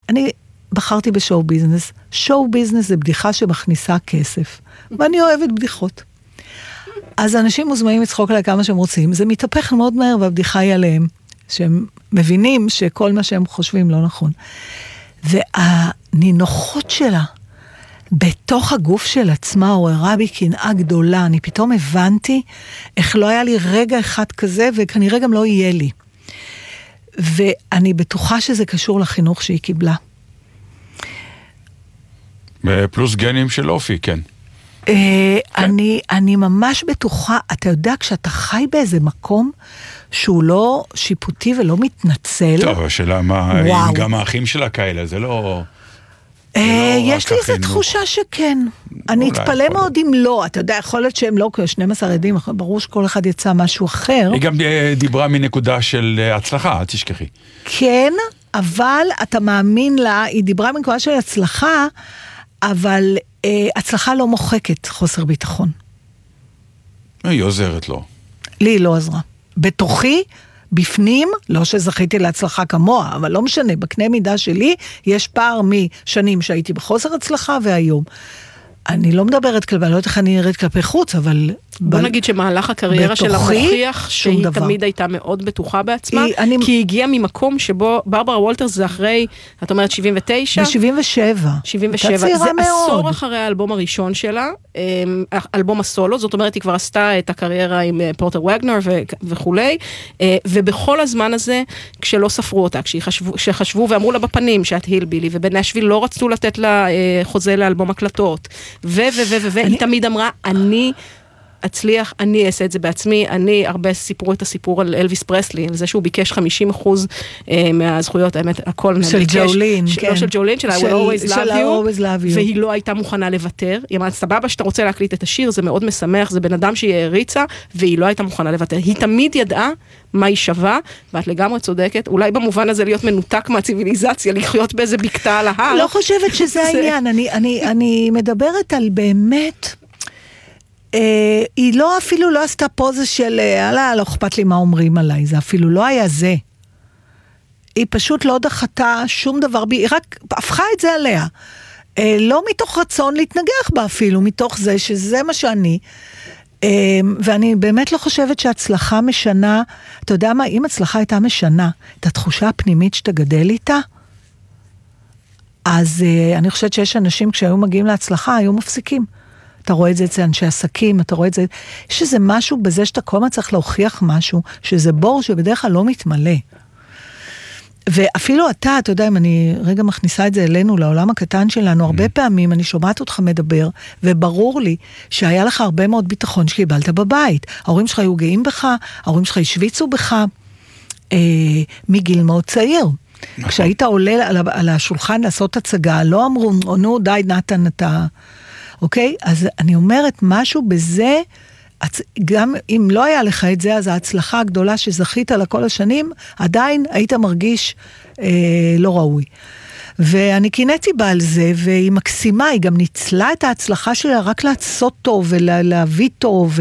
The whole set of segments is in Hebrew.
אני בחרתי בשואו ביזנס. שואו ביזנס זה בדיחה שמכניסה כסף. ואני אוהבת בדיחות. אז אנשים מוזמנים לצחוק עליי כמה שהם רוצים. זה מתהפך מאוד מהר והבדיחה היא עליהם. שהם מבינים שכל מה שהם חושבים לא נכון. והנינוחות שלה, בתוך הגוף של עצמה, עוררה בי קנאה גדולה. אני פתאום הבנתי איך לא היה לי רגע אחד כזה, וכנראה גם לא יהיה לי. ואני בטוחה שזה קשור לחינוך שהיא קיבלה. פלוס גנים של אופי, כן. אני ממש בטוחה, אתה יודע, כשאתה חי באיזה מקום שהוא לא שיפוטי ולא מתנצל. טוב, השאלה מה, אם גם האחים שלה כאלה, זה לא... יש לי איזו תחושה שכן. אני אתפלא מאוד אם לא. אתה יודע, יכול להיות שהם לא 12 עדים, ברור שכל אחד יצא משהו אחר. היא גם דיברה מנקודה של הצלחה, תשכחי. כן, אבל אתה מאמין לה, היא דיברה מנקודה של הצלחה, אבל הצלחה לא מוחקת חוסר ביטחון. היא עוזרת לו. לי היא לא עזרה. בתוכי, בפנים, לא שזכיתי להצלחה כמוה, אבל לא משנה, בקנה מידה שלי, יש פער משנים שהייתי בחוסר הצלחה והיום. אני לא מדברת כלפי, אני לא יודעת איך אני נראית כלפי חוץ, אבל... בוא נגיד שמהלך הקריירה שלה מוכיח שהיא תמיד הייתה מאוד בטוחה בעצמה, כי היא הגיעה ממקום שבו ברברה וולטרס זה אחרי, את אומרת 79? ב-77. 77. זה עשור אחרי האלבום הראשון שלה, אלבום הסולו, זאת אומרת היא כבר עשתה את הקריירה עם פורטר וגנר וכולי, ובכל הזמן הזה, כשלא ספרו אותה, כשחשבו ואמרו לה בפנים שאת הילבילי, ובנשוויל לא רצו לתת לה חוזה לאלבום הקלטות, והיא תמיד אמרה, אני אצליח, אני אעשה את זה בעצמי, אני הרבה סיפרו את הסיפור על אלוויס פרסלי, על זה שהוא ביקש 50% מהזכויות, האמת, הכל של ג'ולין, לא של ג'ולין, של I will always love you, והיא לא הייתה מוכנה לוותר, היא אמרה, סבבה שאתה רוצה להקליט את השיר, זה מאוד משמח, זה בן אדם שהיא העריצה, והיא לא הייתה מוכנה לוותר, היא תמיד ידעה מה היא שווה, ואת לגמרי צודקת, אולי במובן הזה להיות מנותק מהציביליזציה, לחיות באיזה בקתה על ההר. לא חושבת שזה העניין, אני מדברת על באמת היא לא אפילו לא עשתה פוזה של לא אכפת לי מה אומרים עליי, זה אפילו לא היה זה. היא פשוט לא דחתה שום דבר, היא רק הפכה את זה עליה. לא מתוך רצון להתנגח בה אפילו, מתוך זה שזה מה שאני. ואני באמת לא חושבת שהצלחה משנה, אתה יודע מה, אם הצלחה הייתה משנה, את התחושה הפנימית שאתה גדל איתה, אז אני חושבת שיש אנשים כשהיו מגיעים להצלחה, היו מפסיקים. אתה רואה את זה אצל אנשי עסקים, אתה רואה את זה, יש איזה משהו בזה שאתה כל מה צריך להוכיח משהו, שזה בור שבדרך כלל לא מתמלא. ואפילו אתה יודע, אם אני רגע מכניסה את זה אלינו, לעולם הקטן שלנו, הרבה פעמים אני שומעת אותך מדבר, וברור לי שהיה לך הרבה מאוד ביטחון שקיבלת בבית. ההורים שלך היו גאים בך, ההורים שלך השוויצו בך, מגיל מאוד צעיר. כשהיית עולה על השולחן לעשות הצגה, לא אמרו, נו די נתן אתה... אוקיי? אז אני אומרת, משהו בזה, גם אם לא היה לך את זה, אז ההצלחה הגדולה שזכית לה כל השנים, עדיין היית מרגיש לא ראוי. ואני קינאתי בה על זה, והיא מקסימה, היא גם ניצלה את ההצלחה שלה רק לעשות טוב, ולהביא טוב,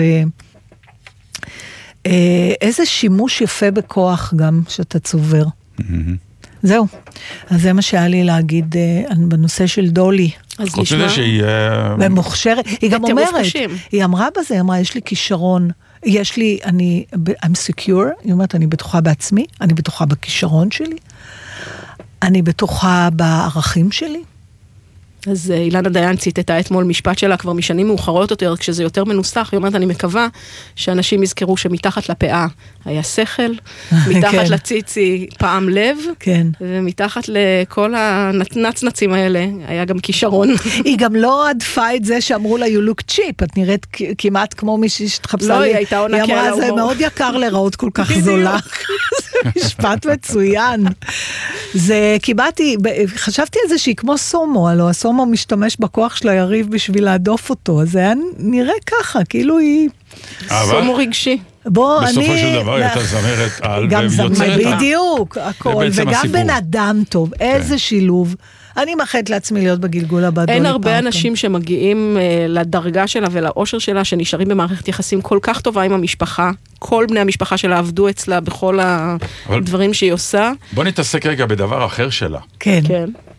איזה שימוש יפה בכוח גם שאתה צובר. זהו. אז זה מה שהיה לי להגיד בנושא של דולי. חוץ מזה שהיא... ומוכשרת. היא גם אומרת, היא אמרה בזה, היא אמרה, יש לי כישרון, יש לי, I'm secure, היא אומרת, אני בטוחה בעצמי, אני בטוחה בכישרון שלי, אני בטוחה בערכים שלי. אז אילנה דיין ציטטה אתמול משפט שלה כבר משנים מאוחרות יותר, כשזה יותר מנוסח, היא אומרת, אני מקווה שאנשים יזכרו שמתחת לפאה היה שכל, מתחת לציצי פעם לב, ומתחת לכל הנצנצים האלה היה גם כישרון. היא גם לא עדפה את זה שאמרו לה, you look cheap, את נראית כמעט כמו מישהי שתחפשה לי. היא הייתה עונה היא אמרה, זה מאוד יקר לראות כל כך זולה. זה משפט מצוין. זה קיבלתי, חשבתי על זה שהיא כמו סומו, הלוא הסומו משתמש בכוח של היריב בשביל להדוף אותו, אז זה היה נראה ככה, כאילו היא... סומו רגשי. בסופו של דבר הייתה זמרת על ויוצרת. בדיוק, הכל, וגם בן אדם טוב, איזה שילוב. אני מאחלת לעצמי להיות בגלגול הבא. אין הרבה אנשים שמגיעים לדרגה שלה ולאושר שלה, שנשארים במערכת יחסים כל כך טובה עם המשפחה, כל בני המשפחה שלה עבדו אצלה בכל הדברים שהיא עושה. בוא נתעסק רגע בדבר אחר שלה. כן.